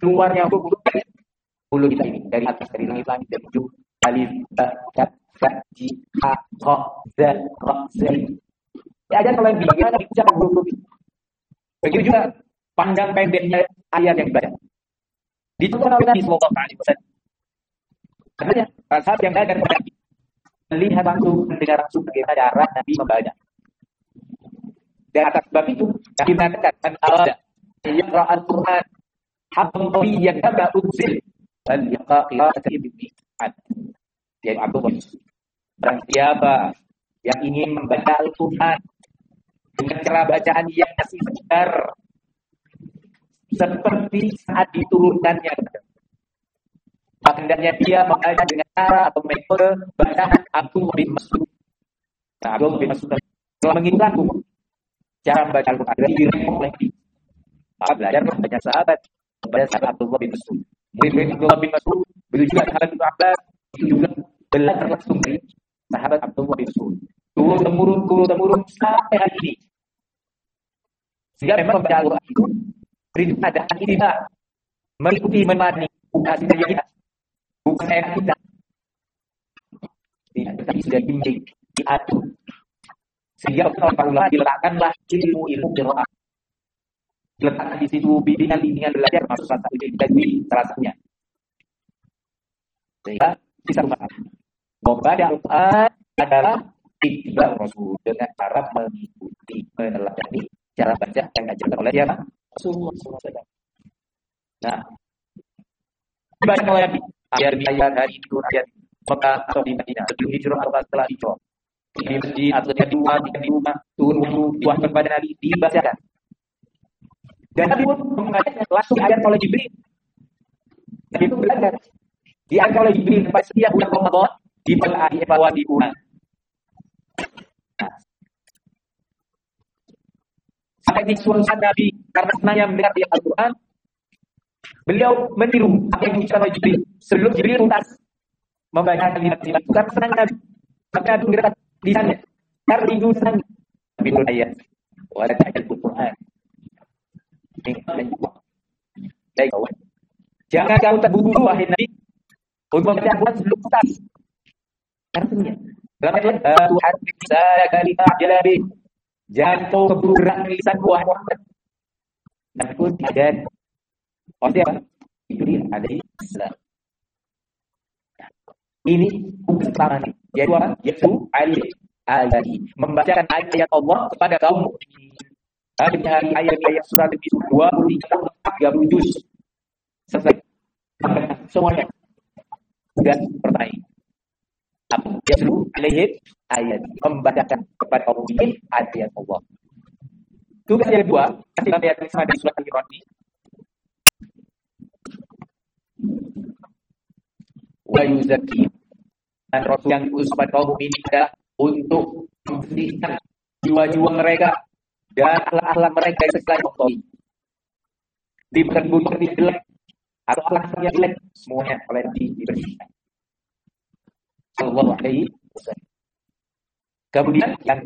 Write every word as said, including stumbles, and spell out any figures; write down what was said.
keluarnya huruf dari mulut kita ini, dari atas, dari langit-langit, dari ujung alif, ba, ta, sa, ji, ha, kha, za, ra, zai. Ya aja kalau yang bagaimana diucapkan huruf itu. Begitu juga panjang pendeknya ayat yang dibaca. Dicontohkan oleh Nabi Sallallahu Alaihi Wasallam. Karena sahabat yang belajar melihat langsung, mendengar langsung bagaimana cara Nabi membaca. Dan atas sebab itu, Nabi mengatakan, "Man arada yaqra al-Qur'an haqqan qawiyyan kama unzil, fal yaqa qira'atan ibni Ad." Yaitu Abdullah bin Mas'ud. Dan siapa yang ingin membaca Al-Qur'an dengan cara bacaan yang masih segar seperti saat diturunkannya, maka hendaknya dia membaca dengan cara atau metode bacaan Abdullah bin Mas'ud. Nah, Abdullah bin Mas'ud kalau mengingatku cara membaca Al-Quran dari diri oleh dia. Maka belajar banyak sahabat, banyak sahabat Abdullah bin Mas'ud. Murid Abdullah bin Mas'ud, begitu juga sahabat Ibnu Abbas, itu juga belajar langsung dari sahabat Abdullah bin Mas'ud. Turun temurun, turun temurun sampai hari ini. Sehingga memang membaca Al-Quran itu beri ada kita mengikuti menemani bukan saja kita, bukan saya kita. Tidak, tetapi sudah dibimbing, diatur. Sehingga Allah diletakkanlah ilmu-ilmu qiraat. Diletakkan di situ bimbingan-bimbingan belajar masuk salah satu jadi salah satunya. Sehingga bisa rumah. Membaca Al-Quran adalah ittiba Rasul dengan cara mengikuti, meneladani cara baca yang diajarkan oleh siapa? Rasulullah shallallahu alaihi wasallam. Nah, baca lagi ayat-ayat hari itu ayat Mekah atau di Madinah sebelum hijrah atau setelah hijrah. Di masjid atau di rumah, di rumah turun wudu buah kepada Nabi dibacakan. Dan Nabi pun mengatakan langsung ayat oleh Jibril. Nabi itu belajar diangkat oleh Jibril pada setiap bulan Ramadan di bulan evaluasi ulang. Sampai di suatu saat Nabi karena senangnya mendengar ayat Al-Quran, beliau meniru apa yang diucapkan oleh Jibril sebelum Jibril tuntas membaca kalimat-kalimat itu karena senang Nabi. Maka Nabi menggerakkan lisannya karena itu senang Nabi ayat wala ta'al Al-Quran. Jangan kamu terburu-buru wahai Nabi untuk membaca Al-Quran sebelum tuntas. Artinya, dalam ayat Tuhan bisa kalimat jalabi. Jangan kau keburu gerak lisan wahai Muhammad. Nabi pun ada oh siapa? Jibril alaihi salam. Ini bukan pertama nih. Yaitu apa? Yaitu alaihi membacakan ayat Allah kepada kaum mukminin. Hari ayat-ayat surat dua puluh tiga tiga puluh juz. Selesai. Semuanya. Dan pertanyaan. Apa? Yaitu alaihi ayat membacakan kepada kaum mukminin ayat Allah. Tugas yang kedua, ketika ayat sama di surat Al-Imran ini, wa yuzakki, dan Rasul yang diutus kepada kaum mukminin adalah untuk membersihkan jiwa-jiwa mereka dan akhlak-akhlak mereka dari segala kotori. Diberbuat seperti jelek atau akhlak yang jelek, semuanya oleh dibersihkan. Sallallahu alaihi wasallam. Kemudian yang